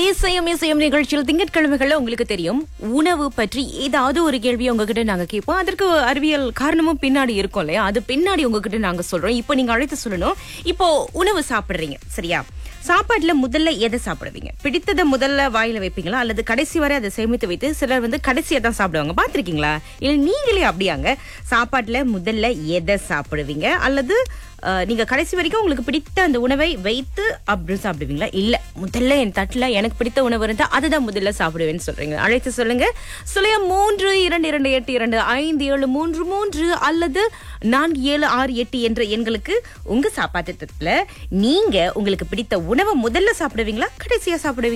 இசையும் இசையும் நிகழ்ச்சியில் திங்கட்கிழமைகள்ல உங்களுக்கு தெரியும் உணவு பற்றி ஏதாவது ஒரு கேள்வியை உங்ககிட்ட நாங்க கேட்போம். அதற்கு அறிவியல் காரணமும் பின்னாடி இருக்கும் இல்லையா, அது பின்னாடி உங்ககிட்ட நாங்க சொல்றோம். இப்போ நீங்க அழைத்து சொல்லணும். இப்போ உணவு சாப்பிடுறீங்க சரியா, சாப்பாட்டுல முதல்ல எதை சாப்பிடுவீங்க? பிடித்ததை முதல்ல வாயில வைப்பீங்களா, அல்லது கடைசி வரை அதை சேமித்து வைத்து சிலர் கடைசியா தான் சாப்பிடுவாங்க, பாத்திருக்கீங்களா? இல்ல நீங்களே அப்படியாங்க? சாப்பாட்டுல முதல்ல எதை சாப்பிடுவீங்க, அல்லது நீங்க கடைசி வரைக்கும் உங்களுக்கு பிடித்த அந்த உணவை வைத்து அப்படி சாப்பிடுவீங்களா, இல்ல முதல்ல என் தட்டுல எனக்கு பிடித்த உணவு இருந்தா அதுதான் முதல்ல சாப்பிடுவேன்னு சொல்றீங்க? அழைத்து சொல்லுங்க. 0322257333 அல்லது 4768 என்ற எண்களுக்கு உங்க சாப்பாட்டு தட்டுல நீங்க உங்களுக்கு பிடித்த உணவை முதல்ல சாப்பிடுவீங்களா, கடைசியா சாப்பிடுவீங்களா?